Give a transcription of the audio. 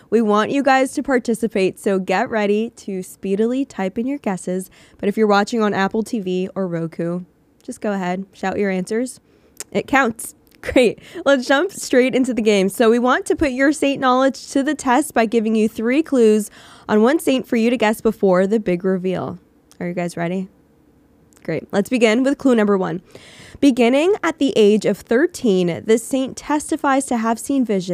We want you guys to participate, so get ready to speedily type in your guesses. But if you're watching on Apple TV or Roku, just go ahead, shout your answers. It counts. Great. Let's jump straight into the game. So we want to put your saint knowledge to the test by giving you 3 clues on one saint for you to guess before the big reveal. Are you guys ready? Great. Let's begin with clue number 1. Beginning at the age of 13, this saint testifies to have seen visions